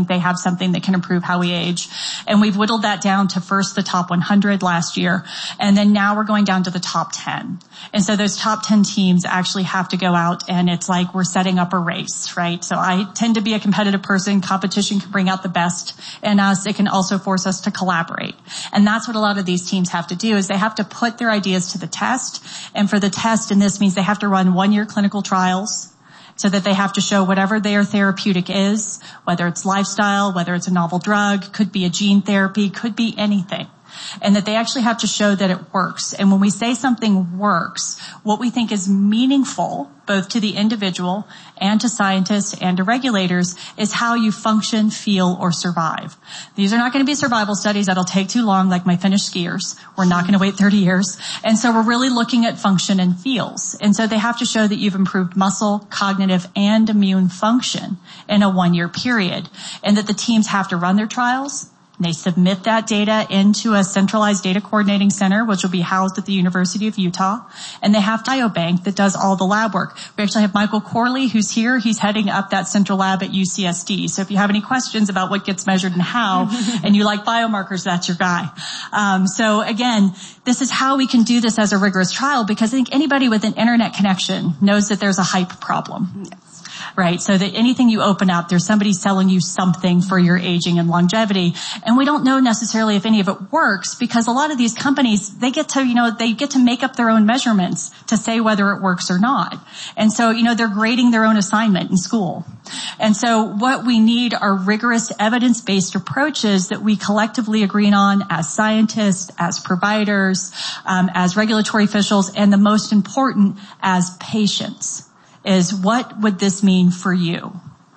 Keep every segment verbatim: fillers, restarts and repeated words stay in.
think they have something that can improve how we age. And we've whittled that down to first the top one hundred last year, and then now we're going down to the top ten. And so those top ten teams actually have to go out, and it's like we're setting up a race, right? So I tend to be a competitive person. Competition can bring out the best in us. It can also force us to collaborate. And that's what a lot of these teams have to do, is they have to put their ideas to the test. And for the test, and this means they have to run one-year clinical trials, so that they have to show whatever their therapeutic is, whether it's lifestyle, whether it's a novel drug, could be a gene therapy, could be anything. And that they actually have to show that it works. And when we say something works, what we think is meaningful, both to the individual and to scientists and to regulators, is how you function, feel, or survive. These are not going to be survival studies that'll take too long, like my Finnish skiers. We're not going to wait thirty years. And so we're really looking at function and feels. And so they have to show that you've improved muscle, cognitive, and immune function in a one-year period. And that the teams have to run their trials. They submit that data into a centralized data coordinating center, which will be housed at the University of Utah. And they have biobank that does all the lab work. We actually have Michael Corley, who's here. He's heading up that central lab at U C S D. So if you have any questions about what gets measured and how, and you like biomarkers, that's your guy. Um, so again, this is how we can do this as a rigorous trial, because I think anybody with an internet connection knows that there's a hype problem. Yes. Right? So that anything you open up, there's somebody selling you something for your aging and longevity. And we don't know necessarily if any of it works, because a lot of these companies, they get to, you know, they get to make up their own measurements to say whether it works or not. And so, you know, they're grading their own assignment in school. And so what we need are rigorous evidence-based approaches that we collectively agree on as scientists, as providers, um, as regulatory officials, and the most important, as patients. Is what would this mean for you?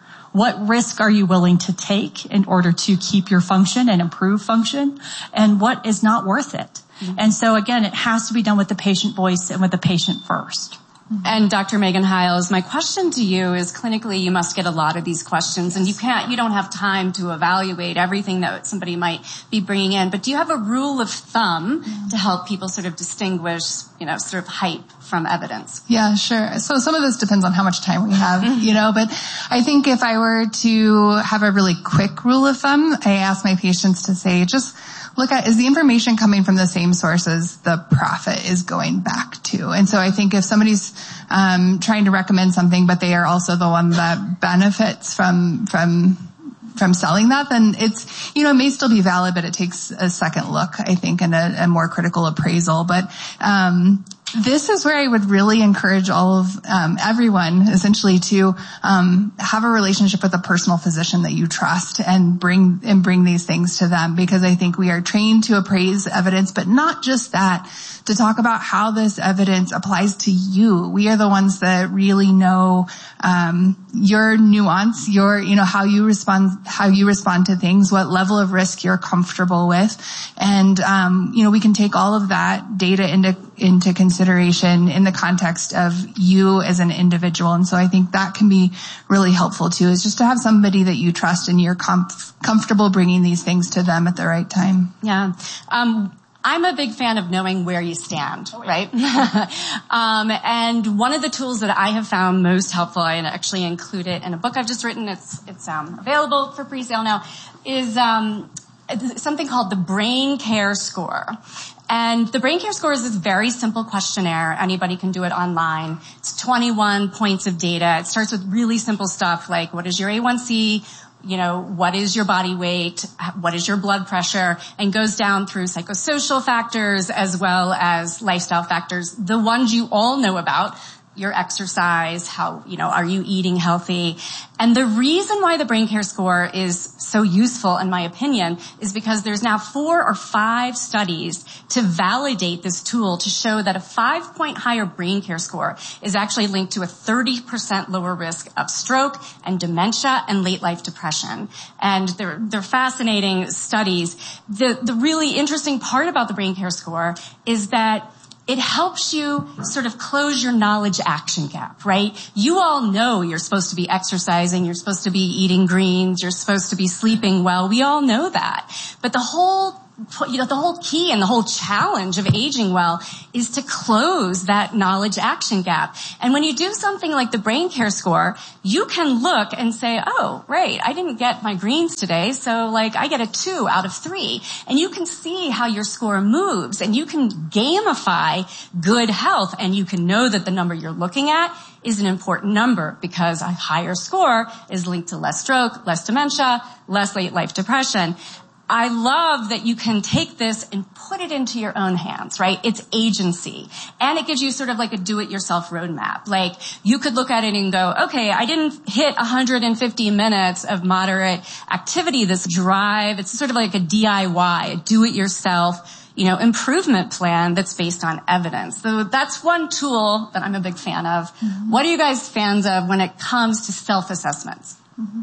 What risk are you willing to take in order to keep your function and improve function? And what is not worth it? Mm-hmm. And so again, it has to be done with the patient voice and with the patient first. And Doctor Megan Hiles, my question to you is, clinically, you must get a lot of these questions, and you can't, you don't have time to evaluate everything that somebody might be bringing in. But do you have a rule of thumb to help people sort of distinguish, you know, sort of hype from evidence? Yeah, sure. So some of this depends on how much time we have, you know, but I think if I were to have a really quick rule of thumb, I ask my patients to say, just look at, is the information coming from the same sources the profit is going back to? And so I think if somebody's um trying to recommend something, but they are also the one that benefits from from from selling that, then it's, you know, it may still be valid, but it takes a second look, I think, and a, a more critical appraisal. But um this is where I would really encourage all of um, everyone, essentially, to um, have a relationship with a personal physician that you trust, and bring and bring these things to them, because I think we are trained to appraise evidence, but not just that, to talk about how this evidence applies to you. We are the ones that really know um, your nuance, your, you know, how you respond, how you respond to things, what level of risk you're comfortable with, and um, you know, we can take all of that data into into consideration in the context of you as an individual. And so I think that can be really helpful too, is just to have somebody that you trust and you're comf- comfortable bringing these things to them at the right time. Yeah. Um, I'm a big fan of knowing where you stand, right? um, and one of the tools that I have found most helpful, I actually include it in a book I've just written, it's, it's, um, available for pre-sale now, is, um, something called the Brain Care Score. And the Brain Care Score is this very simple questionnaire. Anybody can do it online. It's twenty-one points of data. It starts with really simple stuff like, what is your A one C? You know, what is your body weight? What is your blood pressure? And goes down through psychosocial factors as well as lifestyle factors. The ones you all know about, your exercise, how, you know, are you eating healthy? And the reason why the Brain Care Score is so useful, in my opinion, is because there's now four or five studies to validate this tool to show that a five-point higher Brain Care Score is actually linked to a thirty percent lower risk of stroke and dementia and late-life depression. And they're, they're fascinating studies. The, the really interesting part about the Brain Care Score is that it helps you sort of close your knowledge action gap, right? You all know you're supposed to be exercising, you're supposed to be eating greens, you're supposed to be sleeping well. We all know that. But the whole you know, the whole key and the whole challenge of aging well is to close that knowledge action gap. And when you do something like the Brain Care Score, you can look and say, oh, right, I didn't get my greens today, so like I get a two out of three. And you can see how your score moves, and you can gamify good health, and you can know that the number you're looking at is an important number because a higher score is linked to less stroke, less dementia, less late life depression. I love that you can take this and put it into your own hands, right? It's agency. And it gives you sort of like a do-it-yourself roadmap. Like, you could look at it and go, okay, I didn't hit one hundred fifty minutes of moderate activity, this drive. It's sort of like a D I Y, a do-it-yourself, you know, improvement plan that's based on evidence. So that's one tool that I'm a big fan of. Mm-hmm. What are you guys fans of when it comes to self-assessments? Mm-hmm.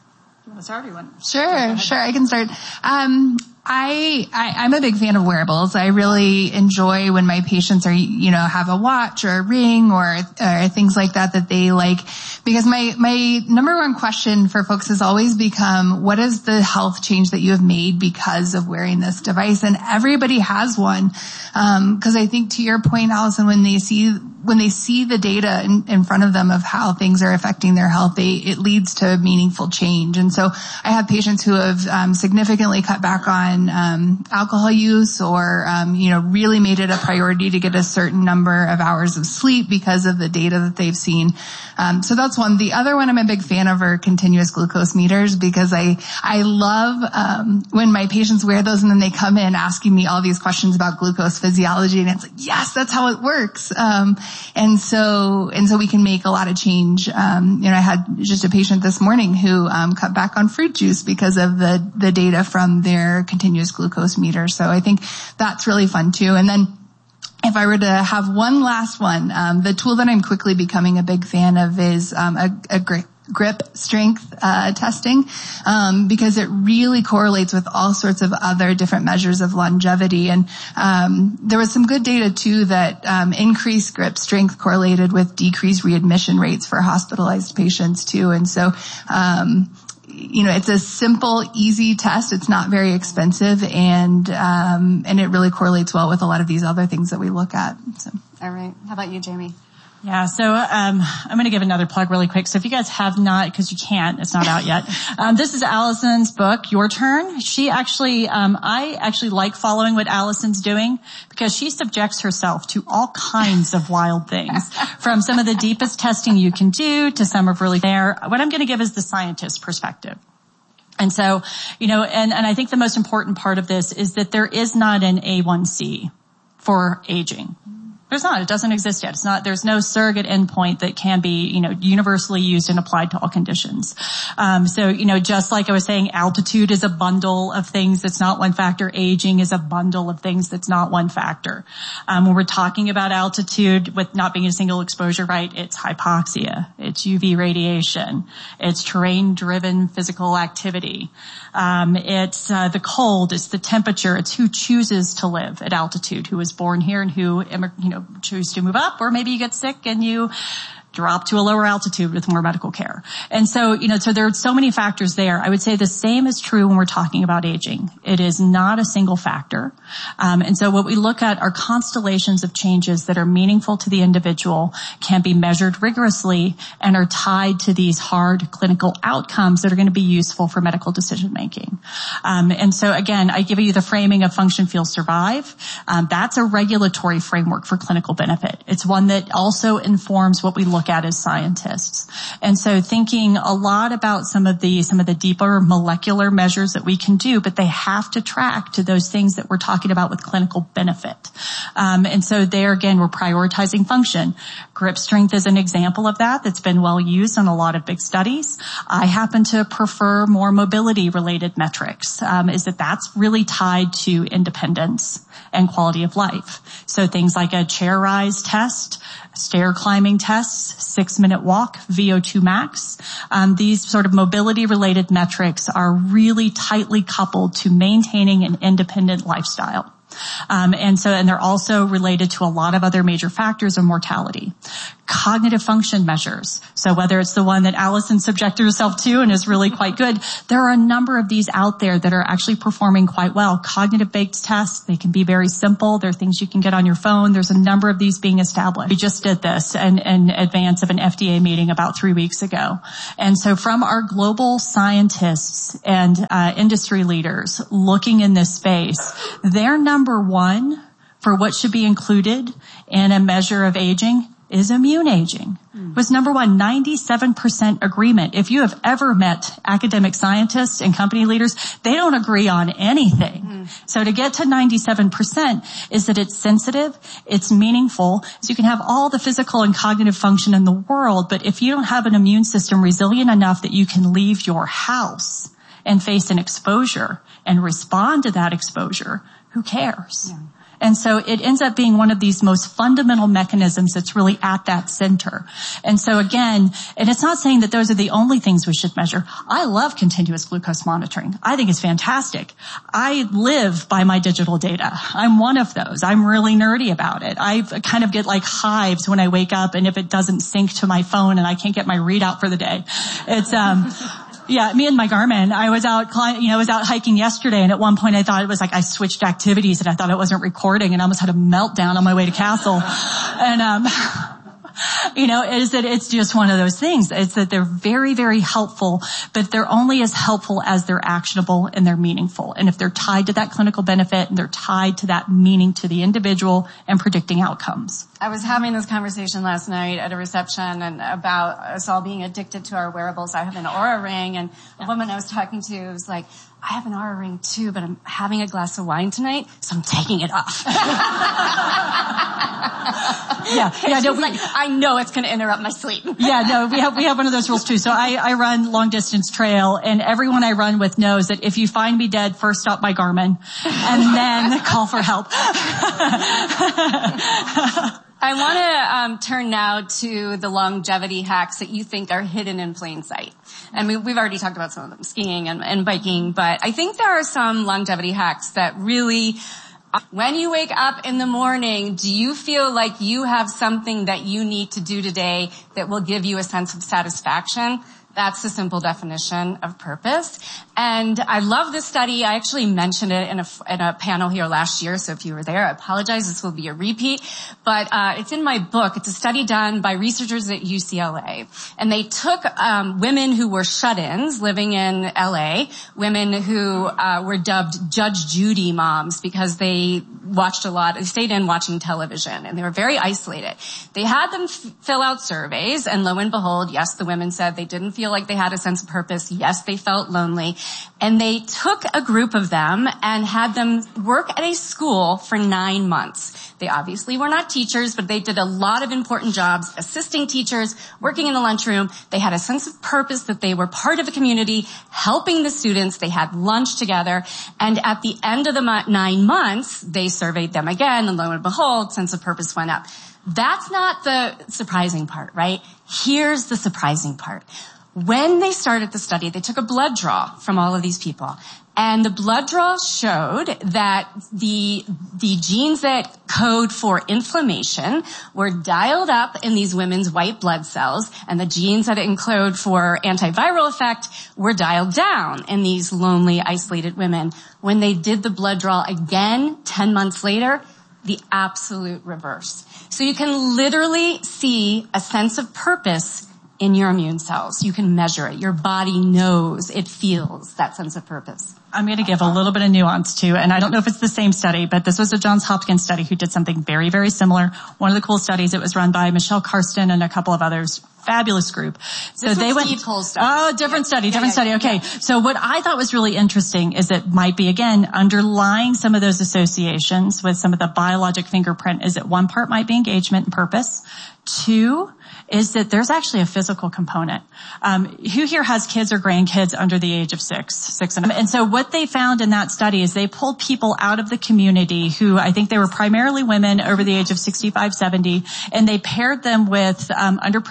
Start, sure, sure. I can start. Um, I, I, I'm a big fan of wearables. I really enjoy when my patients are, you know, have a watch or a ring or, or things like that that they like, because my, my number one question for folks has always become, what is the health change that you have made because of wearing this device? And everybody has one. Um, cause I think to your point, Allison, when they see, when they see the data in, in front of them of how things are affecting their health, they, it leads to meaningful change. And so I have patients who have um, significantly cut back on um, alcohol use or, um, you know, really made it a priority to get a certain number of hours of sleep because of the data that they've seen. Um, so that's one. The other one I'm a big fan of are continuous glucose meters, because I, I love um, when my patients wear those and then they come in asking me all these questions about glucose physiology, and it's like, yes, that's how it works. Um, And so, and so we can make a lot of change. Um, you know, I had just a patient this morning who, um, cut back on fruit juice because of the, the data from their continuous glucose meter. So I think that's really fun too. And then if I were to have one last one, um, the tool that I'm quickly becoming a big fan of is, um, a, a great grip strength uh testing, um because it really correlates with all sorts of other different measures of longevity. And um there was some good data too that um increased grip strength correlated with decreased readmission rates for hospitalized patients too. And so um you know, it's a simple, easy test. It's not very expensive, and um and it really correlates well with a lot of these other things that we look at. So. All right. How about you, Jamie? Yeah, so um I'm going to give another plug really quick. So if you guys have not, because you can't, it's not out yet. Um this is Allison's book, Your Turn. She actually, um I actually like following what Allison's doing, because she subjects herself to all kinds of wild things, from some of the deepest testing you can do to some of really there. What I'm going to give is the scientist perspective. And so, you know, and, and I think the most important part of this is that there is not an A one C for aging. There's not. It doesn't exist yet. It's not, there's no surrogate endpoint that can be, you know, universally used and applied to all conditions. Um, so, you know, just like I was saying, altitude is a bundle of things that's not one factor. Aging is a bundle of things that's not one factor. Um, when we're talking about altitude with not being a single exposure, right, it's hypoxia, it's U V radiation, it's terrain-driven physical activity. Um, it's, uh, the cold, it's the temperature, it's who chooses to live at altitude, who was born here and who, you know, choose to move up, or maybe you get sick and you drop to a lower altitude with more medical care. And so, you know, so there are so many factors there. I would say the same is true when we're talking about aging. It is not a single factor. Um, and so what we look at are constellations of changes that are meaningful to the individual, can be measured rigorously, and are tied to these hard clinical outcomes that are going to be useful for medical decision making. Um, and so again, I give you the framing of function, feel, survive. Um, that's a regulatory framework for clinical benefit. It's one that also informs what we look at as scientists. And so thinking a lot about some of the, some of the deeper molecular measures that we can do, but they have to track to those things that we're talking about with clinical benefit. Um, and so there again, we're prioritizing function. Grip strength is an example of that that's been well used in a lot of big studies. I happen to prefer more mobility related metrics, um, is that that's really tied to independence and quality of life. So things like a chair rise test, stair climbing tests, six minute walk, V O two max. Um, these sort of mobility related metrics are really tightly coupled to maintaining an independent lifestyle. Um, and so, and they're also related to a lot of other major factors of mortality. Cognitive function measures. So whether it's the one that Allison subjected herself to and is really quite good, there are a number of these out there that are actually performing quite well. Cognitive-based tests, they can be very simple. They're things you can get on your phone. There's a number of these being established. We just did this in, in advance of an F D A meeting about three weeks ago. And so from our global scientists and uh, industry leaders looking in this space, they're number one for what should be included in a measure of aging is immune aging. Mm. Was number one, ninety-seven percent agreement. If you have ever met academic scientists and company leaders, they don't agree on anything. Mm. So to get to ninety-seven percent is that it's sensitive, it's meaningful, so you can have all the physical and cognitive function in the world, but if you don't have an immune system resilient enough that you can leave your house and face an exposure and respond to that exposure, who cares? Yeah. And so it ends up being one of these most fundamental mechanisms that's really at that center. And so again, and it's not saying that those are the only things we should measure. I love continuous glucose monitoring. I think it's fantastic. I live by my digital data. I'm one of those. I'm really nerdy about it. I kind of get like hives when I wake up, and if it doesn't sync to my phone and I can't get my readout for the day. It's, um, Yeah, me and my Garmin. I was out, you know, I was out hiking yesterday, and at one point I thought it was like I switched activities, and I thought it wasn't recording, and I almost had a meltdown on my way to Castle. And um you know, is that it's just one of those things. It's that they're very, very helpful, but they're only as helpful as they're actionable and they're meaningful. And if they're tied to that clinical benefit and they're tied to that meaning to the individual and predicting outcomes. I was having this conversation last night at a reception and about us all being addicted to our wearables. I have an Oura Ring, and a woman I was talking to was like, I have an Oura Ring too, but I'm having a glass of wine tonight, so I'm taking it off. yeah, yeah. No, we, like, I know it's going to interrupt my sleep. yeah, no, we have we have one of those rules too. So I, I run long distance trail, and everyone I run with knows that if you find me dead, first stop by Garmin, and then call for help. I want to um, turn now to the longevity hacks that you think are hidden in plain sight. And we, we've already talked about some of them, skiing and, and biking, but I think there are some longevity hacks that really, when you wake up in the morning, do you feel like you have something that you need to do today that will give you a sense of satisfaction? That's the simple definition of purpose. And I love this study. I actually mentioned it in a, in a panel here last year, so if you were there, I apologize. This will be a repeat. But uh it's in my book. It's a study done by researchers at U C L A. And they took um women who were shut-ins living in L A, women who uh were dubbed Judge Judy moms because they watched a lot, they stayed in watching television, and they were very isolated. They had them f- fill out surveys, and lo and behold, yes, the women said they didn't feel like they had a sense of purpose. Yes, they felt lonely. And they took a group of them and had them work at a school for nine months. They obviously were not teachers, but they did a lot of important jobs, assisting teachers, working in the lunchroom. They had a sense of purpose that they were part of a community, helping the students. They had lunch together. And at the end of the mo- nine months, they surveyed them again, and lo and behold, sense of purpose went up. That's not the surprising part, right? Here's the surprising part. When they started the study, they took a blood draw from all of these people, and the blood draw showed that the the genes that code for inflammation were dialed up in these women's white blood cells, and the genes that encode for antiviral effect were dialed down in these lonely, isolated women. When they did the blood draw again ten months later, the absolute reverse. So you can literally see a sense of purpose in your immune cells. You can measure it. Your body knows, it feels that sense of purpose. I'm going to give a little bit of nuance too, and I don't know if it's the same study, but this was a Johns Hopkins study who did something very, very similar. One of the cool studies, it was run by Michelle Karsten and a couple of others. Fabulous group. So this they went, Steve Cole's study. Oh, different yeah. study, different yeah, yeah, study. Okay. Yeah. So what I thought was really interesting is that might be, again, underlying some of those associations with some of the biologic fingerprint is that one part might be engagement and purpose. Two is that there's actually a physical component. Um, who here has kids or grandkids under the age of six, six and, and so what they found in that study is they pulled people out of the community who I think they were primarily women over the age of sixty-five, seventy, and they paired them with um, underprivileged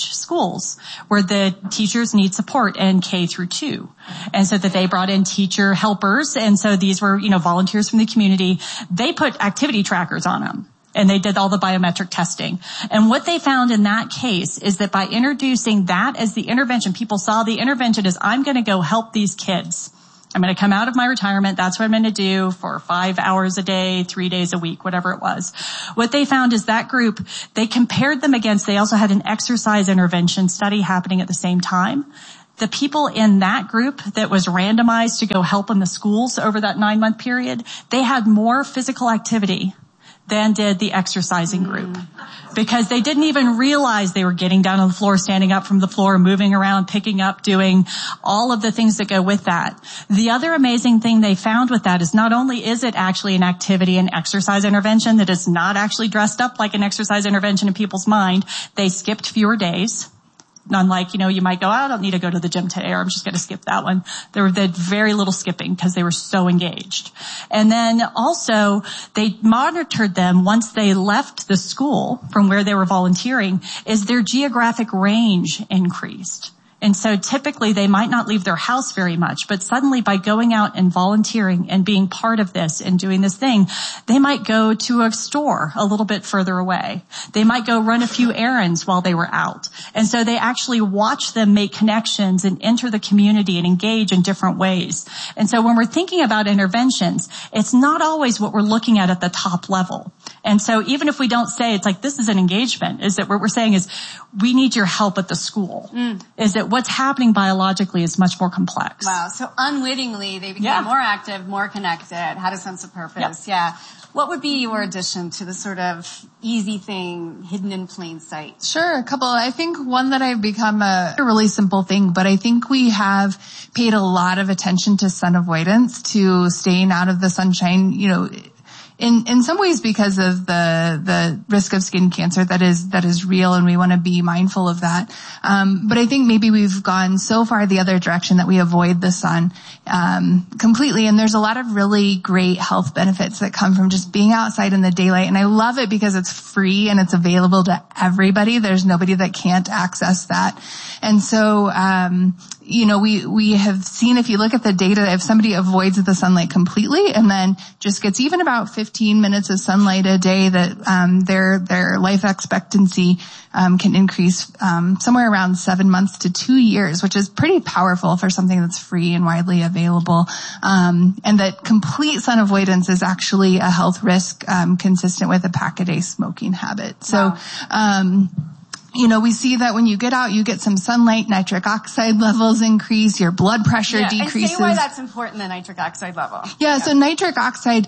schools where the teachers need support in K through two. And so that they brought in teacher helpers. And so these were, you know, volunteers from the community. They put activity trackers on them. And they did all the biometric testing. And what they found in that case is that by introducing that as the intervention, people saw the intervention as, I'm going to go help these kids. I'm going to come out of my retirement. That's what I'm going to do for five hours a day, three days a week, whatever it was. What they found is that group, they compared them against, they also had an exercise intervention study happening at the same time. The people in that group that was randomized to go help in the schools over that nine month period, they had more physical activity than did the exercising group, because they didn't even realize they were getting down on the floor, standing up from the floor, moving around, picking up, doing all of the things that go with that. The other amazing thing they found with that is not only is it actually an activity and exercise intervention that is not actually dressed up like an exercise intervention in people's mind, they skipped fewer days. Unlike, you know, you might go, oh, I don't need to go to the gym today, or I'm just going to skip that one. There were very little skipping because they were so engaged. And then also they monitored them once they left the school from where they were volunteering, is their geographic range increased. And so typically they might not leave their house very much, but suddenly by going out and volunteering and being part of this and doing this thing, they might go to a store a little bit further away. They might go run a few errands while they were out. And so they actually watch them make connections and enter the community and engage in different ways. And so when we're thinking about interventions, it's not always what we're looking at at the top level. And so even if we don't say it's like, this is an engagement, is that what we're saying is we need your help at the school. Mm. Is that what's happening biologically is much more complex. Wow. So unwittingly, they became yeah. more active, more connected, had a sense of purpose. Yeah. yeah. What would be your addition to the sort of easy thing hidden in plain sight? Sure. A couple. I think one that I've become a, a really simple thing, but I think we have paid a lot of attention to sun avoidance, to staying out of the sunshine, you know, In, in some ways because of the, the risk of skin cancer that is, that is real, and we want to be mindful of that. Um, but I think maybe we've gone so far the other direction that we avoid the sun, um, completely. And there's a lot of really great health benefits that come from just being outside in the daylight. And I love it because it's free and it's available to everybody. There's nobody that can't access that. And so, um, you know, we, we have seen, if you look at the data, if somebody avoids the sunlight completely and then just gets even about fifteen minutes of sunlight a day, that, um, their, their life expectancy, um, can increase, um, somewhere around seven months to two years, which is pretty powerful for something that's free and widely available. Um, and that complete sun avoidance is actually a health risk, um, consistent with a pack-a-day smoking habit. So, wow. um, You know, we see that when you get out, you get some sunlight, nitric oxide levels increase, your blood pressure yeah, decreases. And say why that's important, the nitric oxide level. Yeah, yeah. So nitric oxide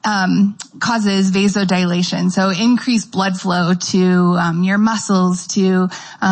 um causes vasodilation, so increased blood flow to um your muscles, to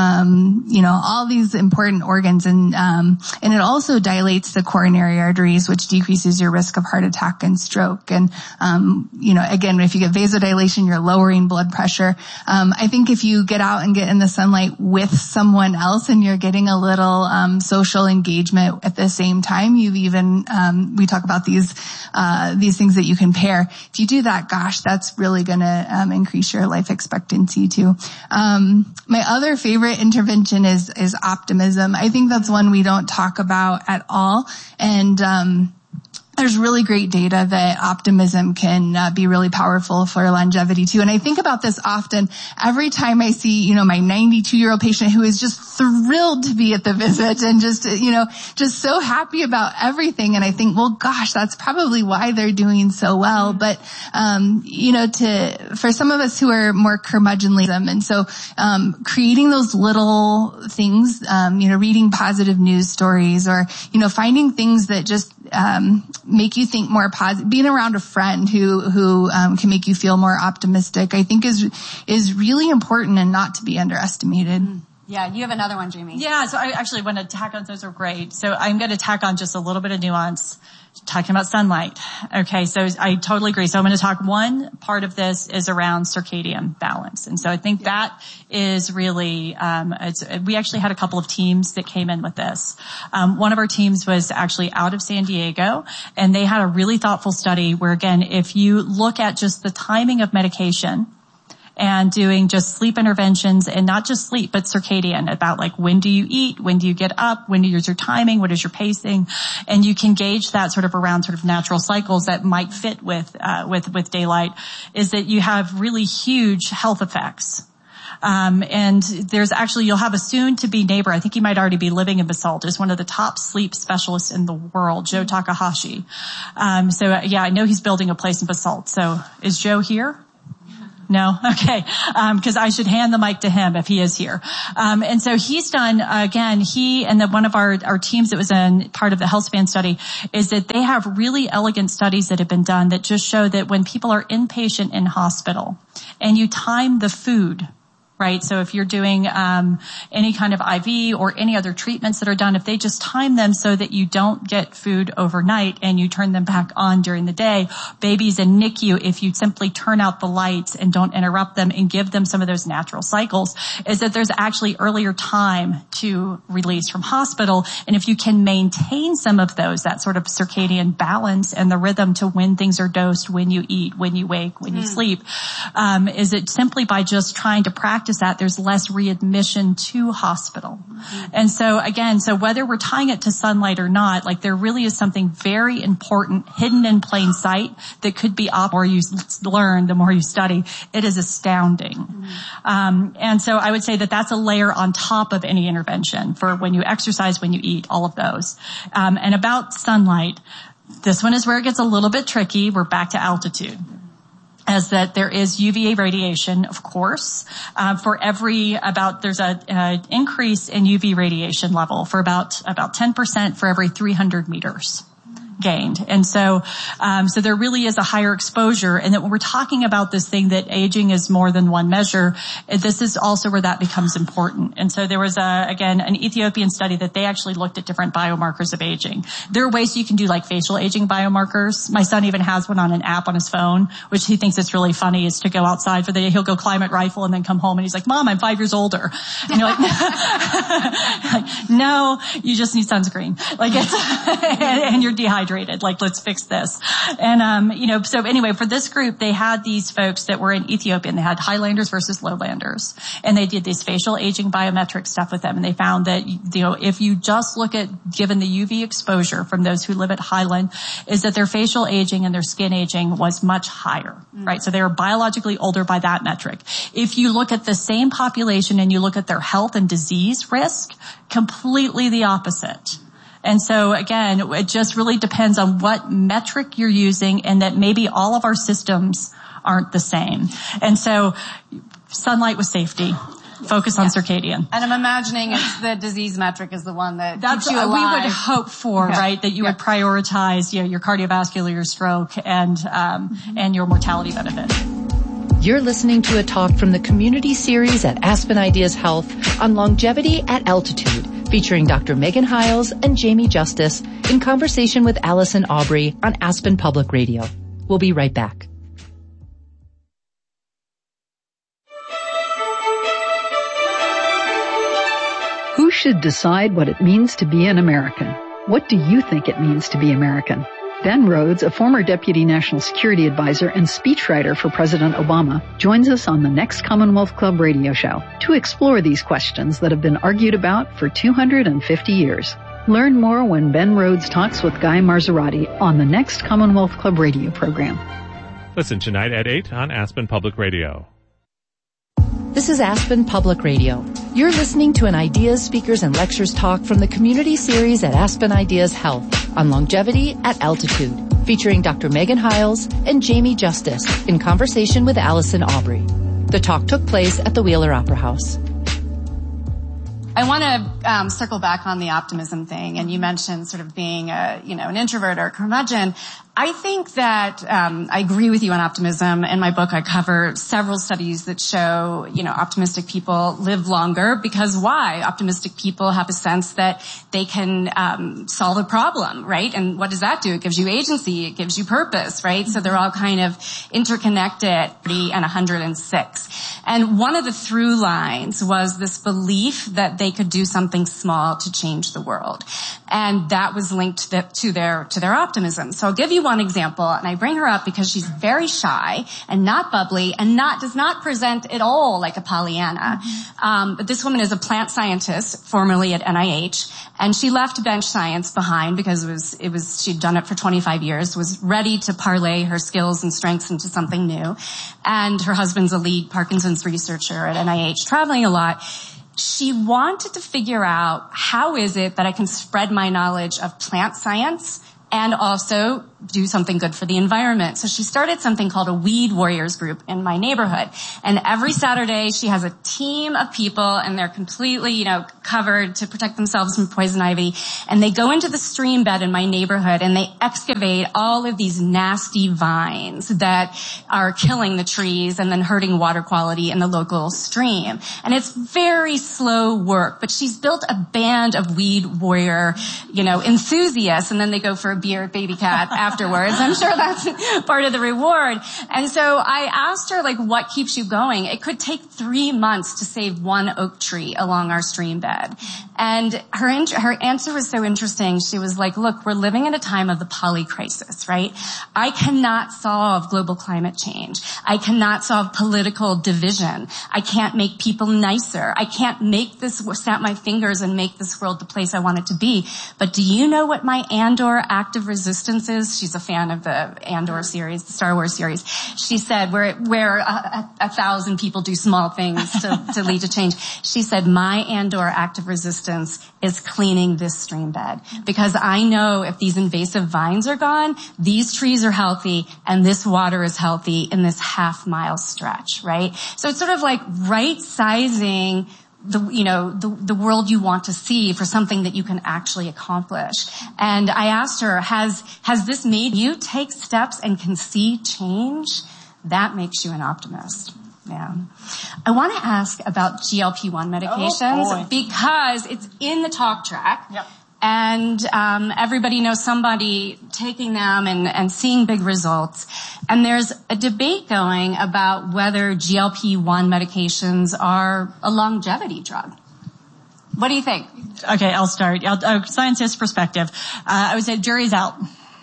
um you know all these important organs, and um and it also dilates the coronary arteries, which decreases your risk of heart attack and stroke. And um you know again, if you get vasodilation, you're lowering blood pressure. um I think if you get out and get in the sunlight with someone else and you're getting a little um social engagement at the same time, you've even um we talk about these uh these things that you can pair. If you do that, gosh, that's really going to um, increase your life expectancy too. Um, my other favorite intervention is is optimism. I think that's one we don't talk about at all, and um, there's really great data that optimism can uh, be really powerful for longevity too. And I think about this often every time I see, you know, my ninety-two year old patient who is just thrilled to be at the visit and just, you know, just so happy about everything. And I think, well, gosh, that's probably why they're doing so well. But, um, you know, to, for some of us who are more curmudgeonly, and so, um, creating those little things, um, you know, reading positive news stories, or, you know, finding things that just, um, make you think more positive, being around a friend who, who, um, can make you feel more optimistic, I think is, is really important and not to be underestimated. Mm. Yeah, you have another one, Jamie. Yeah, so I actually want to tack on, those are great. So I'm going to tack on just a little bit of nuance, talking about sunlight. Okay, so I totally agree. So I'm going to talk, one part of this is around circadian balance. And so I think yeah. that is really, um, it's, we actually had a couple of teams that came in with this. Um, one of our teams was actually out of San Diego, and they had a really thoughtful study where, again, if you look at just the timing of medication, and doing just sleep interventions, and not just sleep, but circadian, about like when do you eat, when do you get up, when is your timing, what is your pacing, and you can gauge that sort of around sort of natural cycles that might fit with, uh, with, with daylight, is that you have really huge health effects. Um, and there's actually, you'll have a soon-to-be neighbor. I think he might already be living in Basalt. Is one of the top sleep specialists in the world, Joe Takahashi. Um, so uh, yeah, I know he's building a place in Basalt. So is Joe here? No? Okay. Um, cause I should hand the mic to him if he is here. Um, and so he's done, uh, again, he and the, one of our, our teams that was in part of the HealthSpan study is that they have really elegant studies that have been done that just show that when people are inpatient in hospital and you time the food, right? So if you're doing um any kind of I V or any other treatments that are done, if they just time them so that you don't get food overnight and you turn them back on during the day, babies in N I C U, if you simply turn out the lights and don't interrupt them and give them some of those natural cycles, is that there's actually earlier time to release from hospital. And if you can maintain some of those, that sort of circadian balance and the rhythm to when things are dosed, when you eat, when you wake, when mm. you sleep, um, is it simply by just trying to practice that, there's less readmission to hospital. Mm-hmm. And so again, so whether we're tying it to sunlight or not, like there really is something very important hidden in plain sight that could be up, the more you learn, the more you study. It is astounding. Mm-hmm. Um, and so I would say that that's a layer on top of any intervention for when you exercise, when you eat, all of those. Um, and about sunlight, this one is where it gets a little bit tricky. We're back to altitude. As that there is U V A radiation, of course, uh, for every about, there's a, uh, increase in U V radiation level for about, about ten percent for every three hundred meters gained. And so, um, so there really is a higher exposure. And that when we're talking about this thing that aging is more than one measure, this is also where that becomes important. And so there was a, again, an Ethiopian study that they actually looked at different biomarkers of aging. There are ways you can do like facial aging biomarkers. My son even has one on an app on his phone, which he thinks it's really funny, is to go outside for the day. He'll go climate rifle and then come home and he's like, Mom, I'm five years older. And you're like, like no, you just need sunscreen. Like it's, and, and you're dehydrated. Like, let's fix this. And, um, you know, so anyway, for this group, they had these folks that were in Ethiopia, and they had highlanders versus lowlanders. And they did this facial aging biometric stuff with them. And they found that, you know, if you just look at, given the U V exposure from those who live at highland, is that their facial aging and their skin aging was much higher, mm. right? So they were biologically older by that metric. If you look at the same population and you look at their health and disease risk, completely the opposite. And so again, it just really depends on what metric you're using, and that maybe all of our systems aren't the same. And so sunlight with safety. Focus on yeah. circadian. And I'm imagining it's the disease metric is the one that That's keeps you alive. We would hope for, okay. right, that you yeah. would prioritize, you know, your cardiovascular, your stroke, and um mm-hmm. and your mortality benefit. You're listening to a talk from the community series at Aspen Ideas Health on longevity at altitude, featuring Doctor Megan Hiles and Jamie Justice in conversation with Allison Aubrey on Aspen Public Radio. We'll be right back. Who should decide what it means to be an American? What do you think it means to be American? Ben Rhodes, a former Deputy National Security Advisor and speechwriter for President Obama, joins us on the next Commonwealth Club radio show to explore these questions that have been argued about for two hundred fifty years. Learn more when Ben Rhodes talks with Guy Marzorati on the next Commonwealth Club radio program. Listen tonight at eight on Aspen Public Radio. This is Aspen Public Radio. You're listening to an Ideas Speakers and Lectures talk from the community series at Aspen Ideas Health on longevity at altitude, featuring Doctor Megan Hiles and Jamie Justice in conversation with Allison Aubrey. The talk took place at the Wheeler Opera House. I want to um, circle back on the optimism thing, and you mentioned sort of being a, you know, an introvert or a curmudgeon. I think that um I agree with you on optimism. In my book, I cover several studies that show, you know, optimistic people live longer because why? Optimistic people have a sense that they can um solve a problem, right? And what does that do? It gives you agency. It gives you purpose, right? So they're all kind of interconnected, and one hundred six. And one of the through lines was this belief that they could do something small to change the world. And that was linked to their, to their optimism. So I'll give you one example, and I bring her up because she's very shy and not bubbly and not, does not present at all like a Pollyanna. Mm-hmm. Um, but this woman is a plant scientist, formerly at N I H, and she left bench science behind because it was, it was, she'd done it for twenty-five years, was ready to parlay her skills and strengths into something new. And her husband's a lead Parkinson's researcher at N I H, traveling a lot. She wanted to figure out, how is it that I can spread my knowledge of plant science and also do something good for the environment? So she started something called a Weed Warriors group in my neighborhood. And every Saturday she has a team of people, and they're completely, you know, covered to protect themselves from poison ivy. And they go into the stream bed in my neighborhood and they excavate all of these nasty vines that are killing the trees and then hurting water quality in the local stream. And it's very slow work, but she's built a band of Weed Warrior, you know, enthusiasts, and then they go for a beer at Baby Cat afterwards. I'm sure that's part of the reward. And so I asked her, like, what keeps you going? It could take three months to save one oak tree along our stream bed. And her her answer was so interesting. She was like, look, we're living in a time of the poly crisis, right? I cannot solve global climate change. I cannot solve political division. I can't make people nicer. I can't make this, snap my fingers and make this world the place I want it to be. But do you know what my Andor active resistance is? She's a fan of the Andor series, the Star Wars series. She said, where, where a, a, a thousand people do small things to, to lead to change. She said, my Andor active resistance is cleaning this stream bed. Because I know if these invasive vines are gone, these trees are healthy and this water is healthy in this half mile stretch, right? So it's sort of like right sizing the, you know, the, the world you want to see for something that you can actually accomplish. And I asked her, has, has this made you take steps and can see change? That makes you an optimist. Yeah. I want to ask about G L P one medications oh, because it's in the talk track. Yep. And um everybody knows somebody taking them and, and seeing big results. And there's a debate going about whether G L P one medications are a longevity drug. What do you think? Okay, I'll start. I'll, uh, scientist perspective. Uh, I would say jury's out.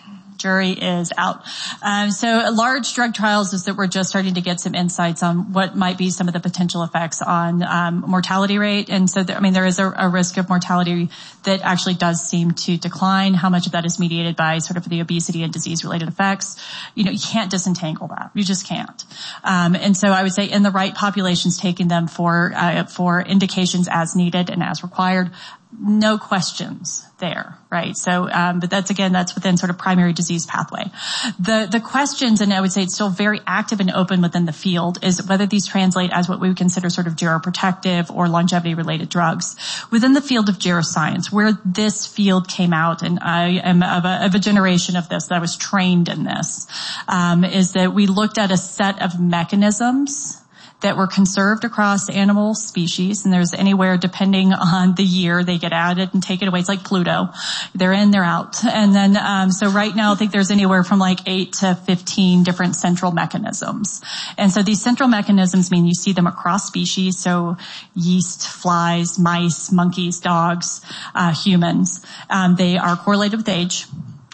Jury is out. Um, so large drug trials is that we're just starting to get some insights on what might be some of the potential effects on um, mortality rate. And so, there, I mean, there is a, a risk of mortality that actually does seem to decline. How much of that is mediated by sort of the obesity and disease-related effects? You know, you can't disentangle that. You just can't. Um, and so I would say in the right populations, taking them for uh, for indications as needed and as required, no questions there, right? So, um, but that's again, that's within sort of primary disease pathway. The, the questions, and I would say it's still very active and open within the field, is whether these translate as what we would consider sort of geroprotective or longevity related drugs. Within the field of geroscience, where this field came out, and I am of a, of a generation of this, that I was trained in this, um, is that we looked at a set of mechanisms that were conserved across animal species, and there's anywhere, depending on the year, they get added and taken away. It's like Pluto. They're in, they're out. And then, um, so right now I think there's anywhere from like eight to fifteen different central mechanisms. And so these central mechanisms mean you see them across species, so yeast, flies, mice, monkeys, dogs, uh, humans. Um, they are correlated with age.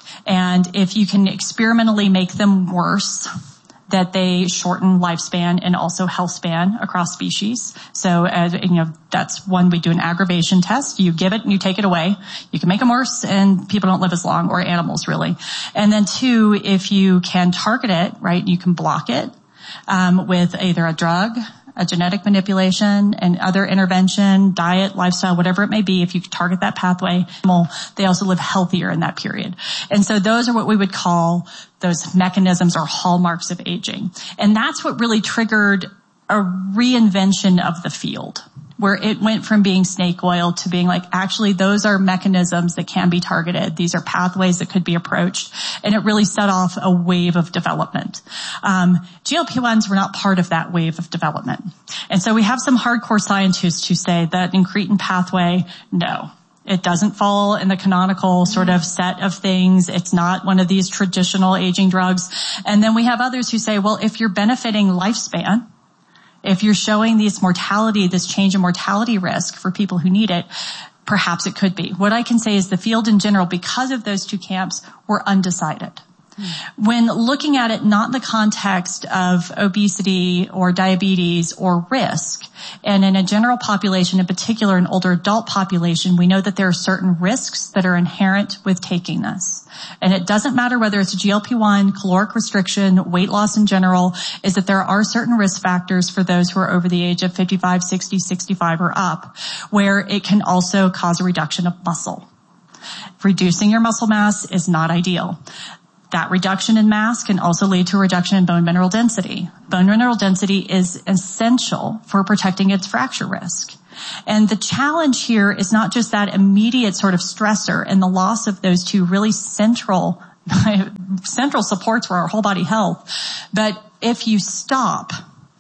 And if you can experimentally make them worse, that they shorten lifespan and also health span across species. So, as you know, that's one, we do an aggravation test. You give it and you take it away. You can make them worse and people don't live as long, or animals really. And then two, if you can target it, right, you can block it, um, with either a drug, a genetic manipulation, and other intervention, diet, lifestyle, whatever it may be. If you target that pathway, they also live healthier in that period. And so those are what we would call those mechanisms or hallmarks of aging. And that's what really triggered a reinvention of the field, where it went from being snake oil to being like, actually, those are mechanisms that can be targeted. These are pathways that could be approached. And it really set off a wave of development. Um, G L P ones were not part of that wave of development. And so we have some hardcore scientists who say that incretin pathway, no. It doesn't fall in the canonical sort of set of things. It's not one of these traditional aging drugs. And then we have others who say, well, if you're benefiting lifespan, If you're showing this mortality, this change in mortality risk for people who need it, perhaps it could be. What I can say is the field in general, because of those two camps, were undecided. When looking at it not in the context of obesity or diabetes or risk, and in a general population, in particular an older adult population, we know that there are certain risks that are inherent with taking this. And it doesn't matter whether it's a G L P one, caloric restriction, weight loss in general, is that there are certain risk factors for those who are over the age of fifty-five, sixty, sixty-five or up, where it can also cause a reduction of muscle. Reducing your muscle mass is not ideal. That reduction in mass can also lead to a reduction in bone mineral density. Bone mineral density is essential for protecting against fracture risk. And the challenge here is not just that immediate sort of stressor and the loss of those two really central, central supports for our whole body health, but if you stop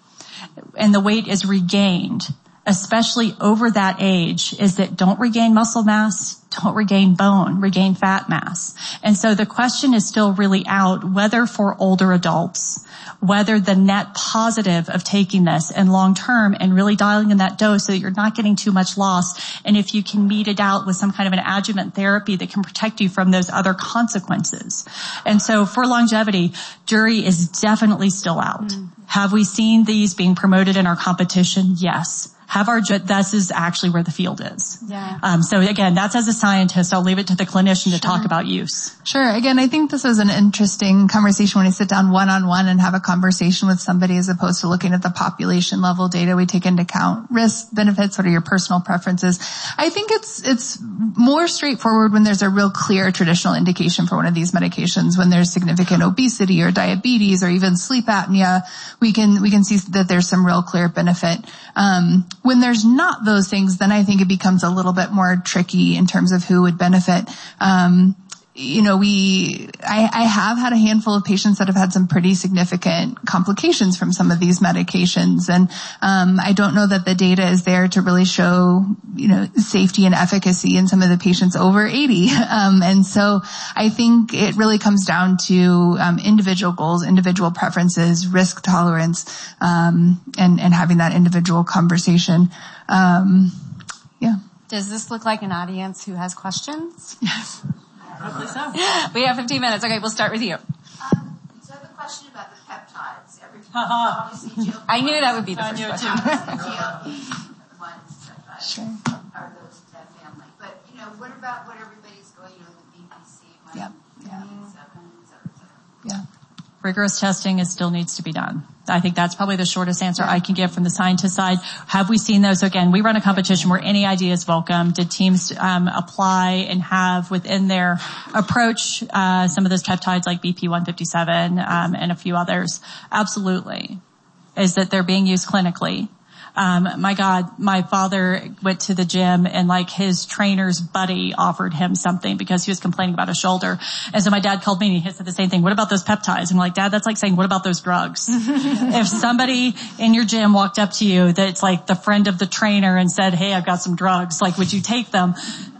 and the weight is regained, especially over that age, is that don't regain muscle mass, don't regain bone, regain fat mass. And so the question is still really out whether for older adults, whether the net positive of taking this and long term and really dialing in that dose so that you're not getting too much loss. And if you can meet it out with some kind of an adjuvant therapy that can protect you from those other consequences. And so for longevity, jury is definitely still out. Mm. Have we seen these being promoted in our competition? Yes. Have our, this is actually where the field is. Yeah. Um, so again, that's as a scientist, I'll leave it to the clinician to sure. talk about use. Sure. Again, I think this is an interesting conversation when I sit down one-on-one and have a conversation with somebody as opposed to looking at the population level data. We take into account risks, benefits, what are your personal preferences. I think it's, it's more straightforward when there's a real clear traditional indication for one of these medications. When there's significant obesity or diabetes or even sleep apnea, we can, we can see that there's some real clear benefit. Um, When there's not those things, then I think it becomes a little bit more tricky in terms of who would benefit. Um, you know, we, I, I have had a handful of patients that have had some pretty significant complications from some of these medications. And, um, I don't know that the data is there to really show, you know, safety and efficacy in some of the patients over eighty. Um, and so I think it really comes down to, um, individual goals, individual preferences, risk tolerance, um, and, and having that individual conversation. Um, yeah. Does this look like an audience who has questions? Yes. Probably so. We have fifteen minutes. Okay, we'll start with you. Um, so I have a question about the peptides. Every obviously, G L P I knew that would be the I first knew question. G L P ones peptides Sure. are those that family. But you know, what about what everybody's going? You know, the B P C, Yep. Yeah. seven, et cetera, et cetera. Yeah. Rigorous testing is still needs to be done. I think that's probably the shortest answer I can give from the scientist side. Have we seen those? Again, we run a competition where any idea is welcome. Did teams um, apply and have within their approach uh, some of those peptides like B P one fifty-seven um, and a few others? Absolutely. Is that they're being used clinically? Um, my God, my father went to the gym and like his trainer's buddy offered him something because he was complaining about his shoulder. And so my dad called me and he said the same thing. What about those peptides? I'm like, Dad, that's like saying, what about those drugs? If somebody in your gym walked up to you that's like the friend of the trainer and said, hey, I've got some drugs, like, would you take them?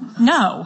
No.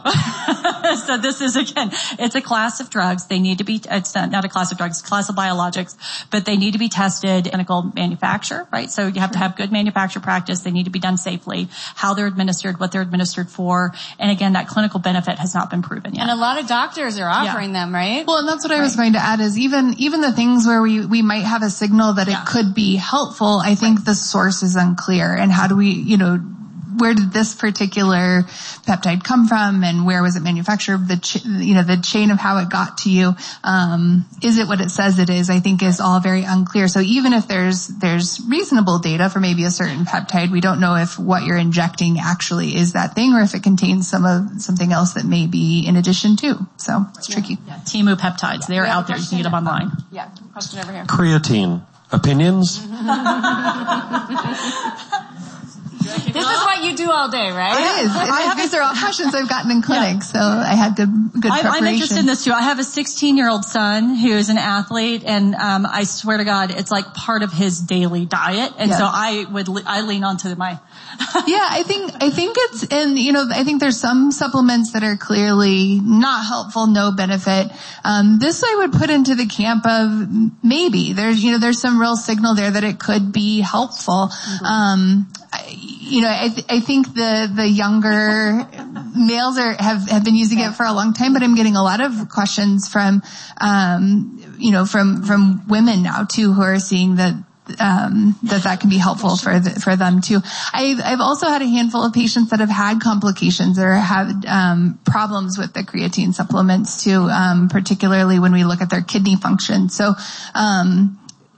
So this is, again, it's a class of drugs. They need to be, it's not a class of drugs, it's a class of biologics, but they need to be tested in clinical manufacture, right? So you have to have good manufacture practice. They need to be done safely, how they're administered, what they're administered for. And again, that clinical benefit has not been proven yet. And a lot of doctors are offering Yeah. them, right? Well, and that's what I was going to add is even, even the things where we, we might have a signal that Yeah. it could be helpful, I think right. the source is unclear. And how do we, you know, where did this particular peptide come from and where was it manufactured? The, ch- you know, the chain of how it got to you. Um, is it what it says it is? I think is all very unclear. So even if there's, there's reasonable data for maybe a certain peptide, we don't know if what you're injecting actually is that thing or if it contains some of, something else that may be in addition to. So it's yeah. tricky. Yeah. Timu peptides. They're out there. You can get them online. Yeah. Question over here. Creatine. Opinions? Good. This is what you do all day, right? It is. I have, these are all questions I've gotten in clinic, yeah. so I had to good I, preparation. I'm interested in this too. I have a sixteen-year-old son who is an athlete, and um I swear to God, it's like part of his daily diet, and yeah. so I would I lean onto my. yeah, I think I think it's and you know I think there's some supplements that are clearly not helpful, no benefit. Um, this I would put into the camp of maybe there's you know there's some real signal there that it could be helpful. Mm-hmm. Um, I, you know I th- I think the the younger males are have have been using it for a long time, but I'm getting a lot of questions from um you know from from women now too who are seeing that. Um, that that can be helpful for the, for them too. I've, I've also had a handful of patients that have had complications or had um, problems with the creatine supplements too, um, particularly when we look at their kidney function. So, um,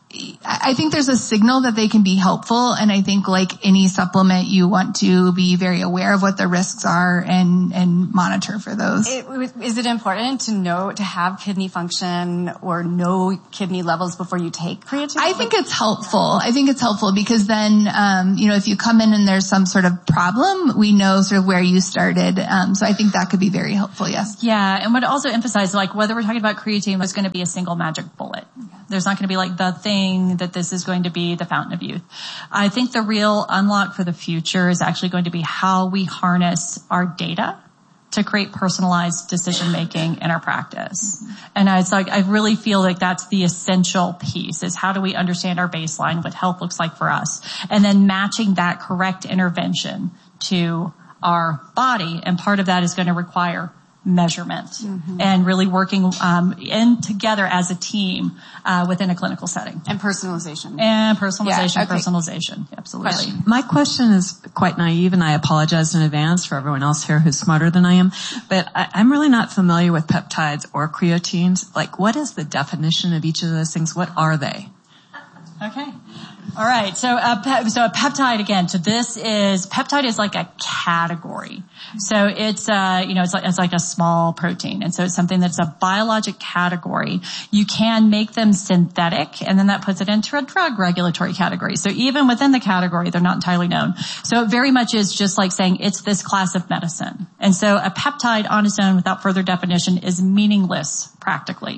I think there's a signal that they can be helpful, and I think like any supplement, you want to be very aware of what the risks are and and monitor for those. It, is it important to know to have kidney function or know kidney levels before you take creatine? I think it's helpful. I think it's helpful because then, um, you know, if you come in and there's some sort of problem, we know sort of where you started. Um, so I think that could be very helpful. Yes. Yeah, and would also emphasize like whether we're talking about creatine, there's going to be a single magic bullet. There's not going to be like the thing that this is going to be the fountain of youth. I think the real unlock for the future is actually going to be how we harness our data to create personalized decision making in our practice. Mm-hmm. And it's like, I really feel like that's the essential piece is how do we understand our baseline, what health looks like for us, and then matching that correct intervention to our body. And part of that is going to require measurement mm-hmm. and really working um in together as a team uh within a clinical setting. And personalization. And personalization, yeah, okay. personalization. Absolutely. Question. My question is quite naive, and I apologize in advance for everyone else here who's smarter than I am, but I, I'm really not familiar with peptides or creatines. Like, what is the definition of each of those things? What are they? Okay. All right. So, uh, pe- so a peptide again. So this is peptide is like a category. So it's uh, you know, it's like it's like a small protein, and so it's something that's a biologic category. You can make them synthetic, and then that puts it into a drug regulatory category. So even within the category, they're not entirely known. So it very much is just like saying it's this class of medicine. And so a peptide on its own, without further definition, is meaningless practically.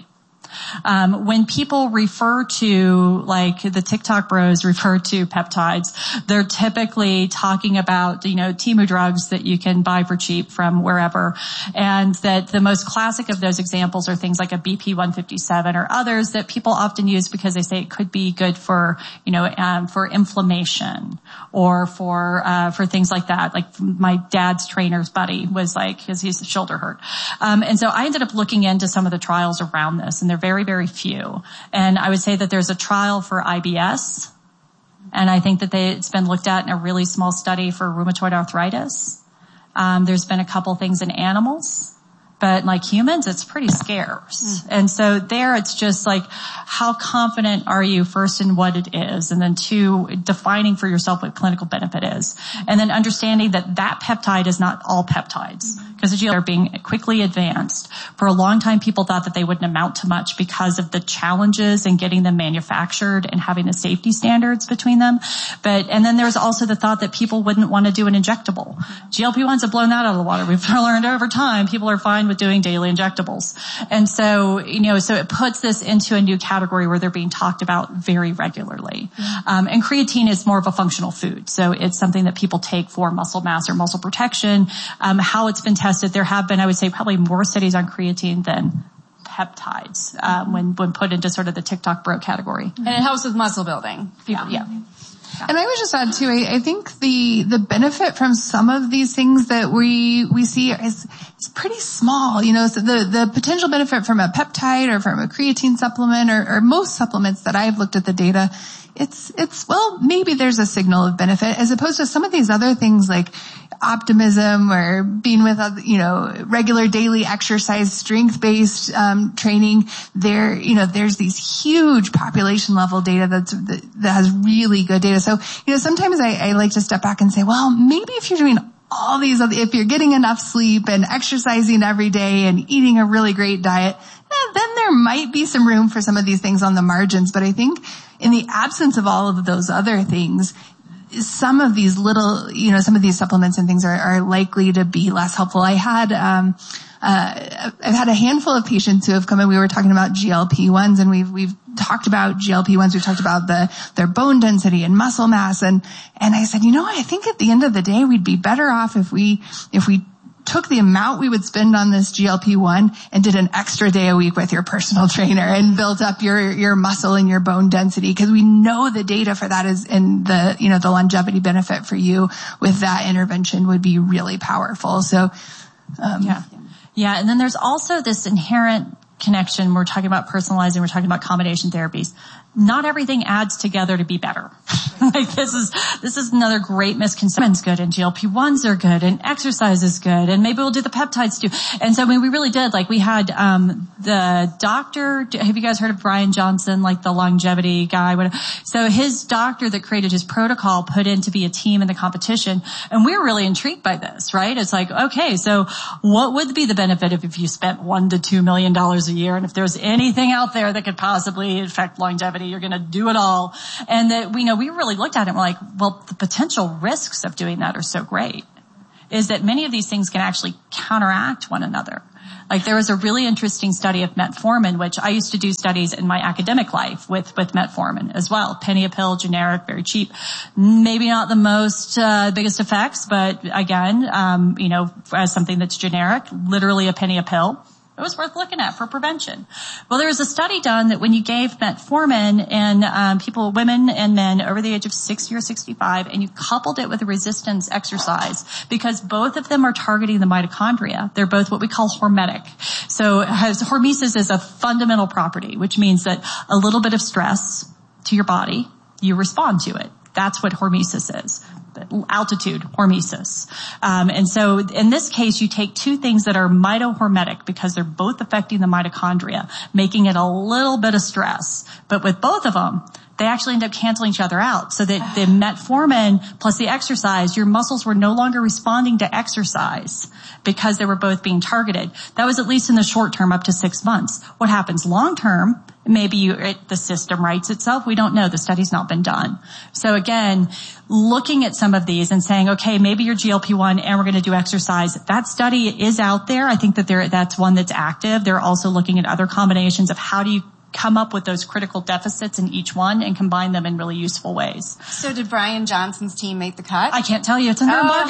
Um, when people refer to, like the TikTok bros refer to peptides, they're typically talking about, you know, Temu drugs that you can buy for cheap from wherever. And that the most classic of those examples are things like a B P one fifty-seven or others that people often use because they say it could be good for, you know, um, for inflammation or for, uh, for things like that. Like my dad's trainer's buddy was like, cause his shoulder hurt. Um, and so I ended up looking into some of the trials around this, and they're very, very few. And I would say that there's a trial for I B S, and I think that they, it's been looked at in a really small study for rheumatoid arthritis. Um, there's been a couple things in animals, but like humans, it's pretty scarce. Mm. And so there, it's just like, how confident are you first in what it is, and then two, defining for yourself what clinical benefit is, and then understanding that that peptide is not all peptides. Because the G L P are being quickly advanced. For a long time, people thought that they wouldn't amount to much because of the challenges in getting them manufactured and having the safety standards between them. But, and then there's also the thought that people wouldn't want to do an injectable. G L P ones have blown that out of the water. We've learned over time people are fine with doing daily injectables. And so, you know, so it puts this into a new category where they're being talked about very regularly. Um, and creatine is more of a functional food. So it's something that people take for muscle mass or muscle protection. Um, how it's been tested. There have been, I would say, probably more studies on creatine than peptides um, when when put into sort of the TikTok bro category. And it helps with muscle building. People, yeah. yeah. Yeah. And I would just add too, I, I think the the benefit from some of these things that we we see is is pretty small. You know, so the the potential benefit from a peptide or from a creatine supplement or, or most supplements that I've looked at the data, it's it's well, maybe there's a signal of benefit as opposed to some of these other things like optimism or being with, you know, regular daily exercise, strength-based um, training. There, you know, there's these huge population level data that's, that, that has really good data. So, you know, sometimes I, I like to step back and say, well, maybe if you're doing all these other, if you're getting enough sleep and exercising every day and eating a really great diet, eh, then there might be some room for some of these things on the margins. But I think in the absence of all of those other things, some of these little, you know, some of these supplements and things are, are likely to be less helpful. I had, um, uh, I've had a handful of patients who have come in. We were talking about G L P ones, and we've, we've talked about G L P ones. We've talked about the, their bone density and muscle mass. And, and I said, you know, I think at the end of the day, we'd be better off if we, if we took the amount we would spend on this G L P one and did an extra day a week with your personal trainer and built up your, your muscle and your bone density. Cause we know the data for that is, and the, you know, the longevity benefit for you with that intervention would be really powerful. So, um, yeah. Yeah. And then there's also this inherent connection. We're talking about personalizing. We're talking about combination therapies. Not everything adds together to be better. Like this is, this is another great misconception. It's good and G L P ones are good and exercise is good and maybe we'll do the peptides too. And so I mean, we really did, like we had, um, the doctor, have you guys heard of Brian Johnson, like the longevity guy? So his doctor that created his protocol put in to be a team in the competition. And we were really intrigued by this, right? It's like, okay, so what would be the benefit of if you spent one to two million dollars a year? And if there's anything out there that could possibly affect longevity, you're going to do it all. And that we know we really looked at it and we're like, well, the potential risks of doing that are so great is that many of these things can actually counteract one another. Like there was a really interesting study of metformin, which I used to do studies in my academic life with, with metformin as well. Penny a pill, generic, very cheap. Maybe not the most, uh, biggest effects, but again, um, you know, as something that's generic, literally a penny a pill. It was worth looking at for prevention. Well, there was a study done that when you gave metformin in um, people, women and men over the age of sixty or sixty-five, and you coupled it with a resistance exercise, because both of them are targeting the mitochondria. They're both what we call hormetic. So has, hormesis is a fundamental property, which means that a little bit of stress to your body, you respond to it. That's what hormesis is. Altitude hormesis. Um, and so in this case, you take two things that are mitohormetic because they're both affecting the mitochondria, making it a little bit of stress. But with both of them, they actually end up canceling each other out. So that the metformin plus the exercise, your muscles were no longer responding to exercise because they were both being targeted. That was at least in the short term, up to six months. What happens long term? Maybe you, it, the system rights itself. We don't know. The study's not been done. So again, looking at some of these and saying, okay, maybe you're G L P one and we're going to do exercise. That study is out there. I think that there, that's one that's active. They're also looking at other combinations of how do you come up with those critical deficits in each one and combine them in really useful ways. So did Brian Johnson's team make the cut? I can't tell you. It's under oh. embargo.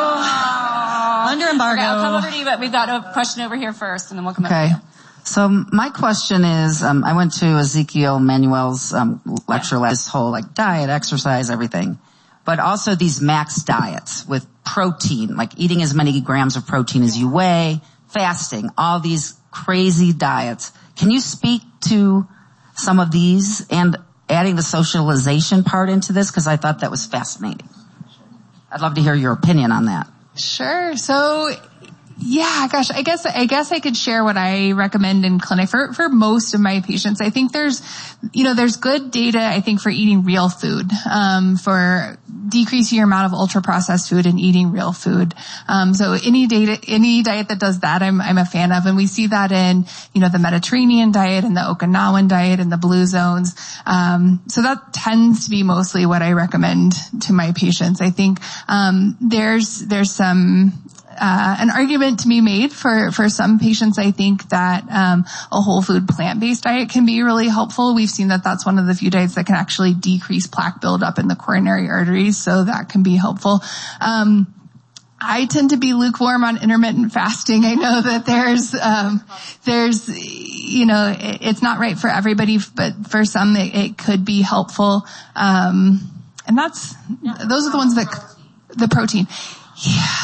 Oh. Under embargo. Okay, I'll come over to you, but we've got a question over here first, and then we'll come okay. over to you. So my question is, um, I went to Ezekiel Manuel's um, lecture last whole like diet, exercise, everything, but also these max diets with protein, like eating as many grams of protein as you weigh, fasting, all these crazy diets. Can you speak to some of these and adding the socialization part into this? Because I thought that was fascinating. I'd love to hear your opinion on that. Sure. So, yeah, gosh, I guess, I guess I could share what I recommend in clinic for, for most of my patients. I think there's, you know, there's good data, I think, for eating real food, um, for decreasing your amount of ultra processed food and eating real food. Um, so any data, any diet that does that, I'm, I'm a fan of. And we see that in, you know, the Mediterranean diet and the Okinawan diet and the blue zones. Um, so that tends to be mostly what I recommend to my patients. I think, um, there's, there's some, Uh, an argument to be made for, for some patients. I think that, um, a whole food plant-based diet can be really helpful. We've seen that that's one of the few diets that can actually decrease plaque buildup in the coronary arteries. So that can be helpful. Um, I tend to be lukewarm on intermittent fasting. I know that there's, um, there's, you know, it, it's not right for everybody, but for some it, it could be helpful. Um, and that's, those are the ones that, the protein. Yeah.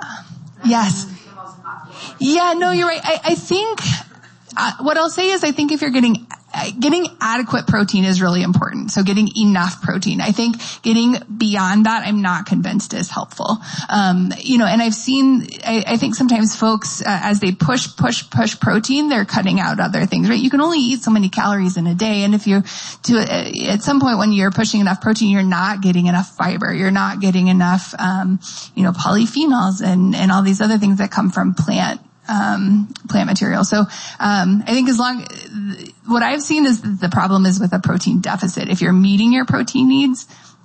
Yes. Yeah, no, you're right. I, I think, uh, what I'll say is I think if you're getting, uh, getting adequate protein is really important. So getting enough protein. I think getting beyond that, I'm not convinced is helpful. Um, you know, and I've seen, I, I think sometimes folks, uh, as they push, push, push protein, they're cutting out other things, right? You can only eat so many calories in a day. And if you're to, uh, at some point when you're pushing enough protein, you're not getting enough fiber. You're not getting enough, um, you know, polyphenols and, and all these other things that come from plant Um, plant material. So, um, I think as long, what I've seen is the problem is with a protein deficit. If you're meeting your protein needs,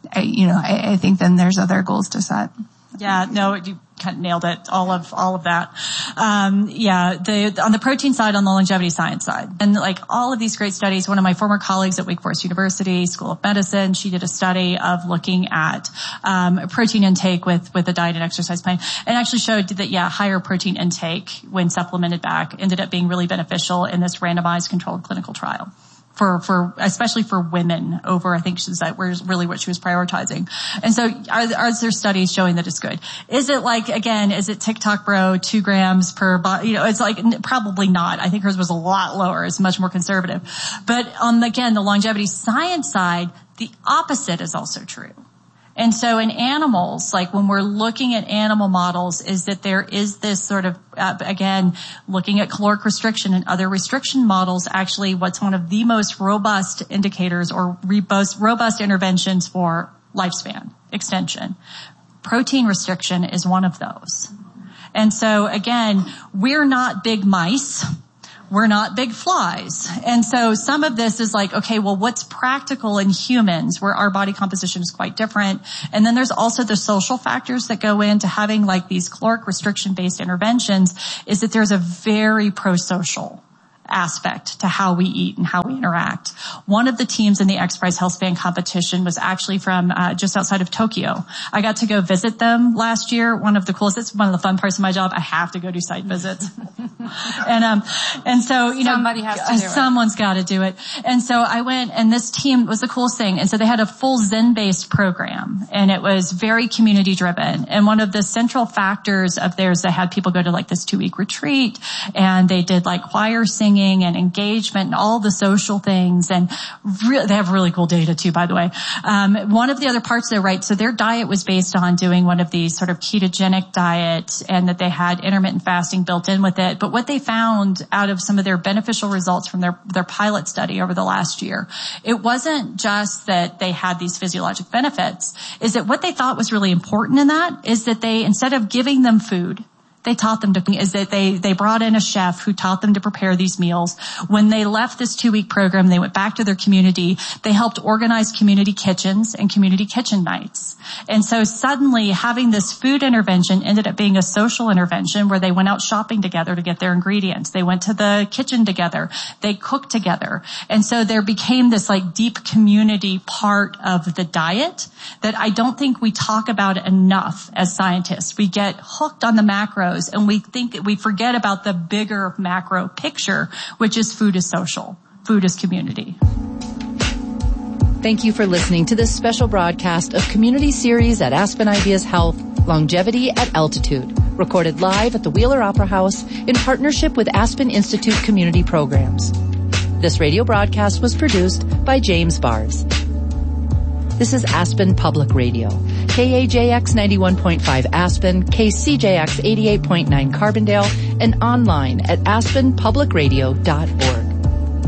I, you know, I, I think then there's other goals to set. Yeah, no, you kind of nailed it. All of, all of that. Um, yeah, the, on the protein side, on the longevity science side, and like all of these great studies, one of my former colleagues at Wake Forest University School of Medicine, she did a study of looking at, um, protein intake with, with a diet and exercise plan, and actually showed that, yeah, higher protein intake when supplemented back ended up being really beneficial in this randomized controlled clinical trial. For, for, especially for women over, I think she's that was really what she was prioritizing. And so are, are there studies showing that it's good? Is it like, again, is it TikTok bro, two grams per body? You know, it's like, probably not. I think hers was a lot lower. It's much more conservative. But on, again, the longevity science side, the opposite is also true. And so in animals, like when we're looking at animal models, is that there is this sort of, uh, again, looking at caloric restriction and other restriction models, actually what's one of the most robust indicators or robust, robust interventions for lifespan extension. Protein restriction is one of those. And so again, we're not big mice. We're not big flies. And so some of this is like, okay, well, what's practical in humans where our body composition is quite different? And then there's also the social factors that go into having like these caloric restriction based interventions, is that there's a very pro-social aspect to how we eat and how we interact. One of the teams in the X Prize Health Span competition was actually from uh, just outside of Tokyo. I got to go visit them last year. One of the coolest, it's one of the fun parts of my job. I have to go do site visits. and um and so, you know, somebody has to do it. Someone's got to do it. And so I went, and this team was the coolest thing. And so they had a full Zen-based program, and it was very community driven. And one of the central factors of theirs, they had people go to like this two-week retreat, and they did like choir singing and engagement and all the social things, and re- they have really cool data too, by the way. Um, one of the other parts there, right, so their diet was based on doing one of these sort of ketogenic diets, and that they had intermittent fasting built in with it. But what they found out of some of their beneficial results from their, their pilot study over the last year, it wasn't just that they had these physiologic benefits, is that what they thought was really important in that is that they, instead of giving them food, they taught them to, is that they, they brought in a chef who taught them to prepare these meals. When they left this two-week program, they went back to their community. They helped organize community kitchens and community kitchen nights. And so suddenly having this food intervention ended up being a social intervention where they went out shopping together to get their ingredients. They went to the kitchen together. They cooked together. And so there became this like deep community part of the diet that I don't think we talk about enough as scientists. We get hooked on the macros, and we think we forget about the bigger macro picture, which is food is social, food is community. Thank you for listening to this special broadcast of Community Series at Aspen Ideas Health, Longevity at Altitude, recorded live at the Wheeler Opera House in partnership with Aspen Institute Community Programs. This radio broadcast was produced by James Bars. This is Aspen Public Radio, K A J X ninety-one point five Aspen, K C J X eighty-eight point nine Carbondale, and online at aspen public radio dot org.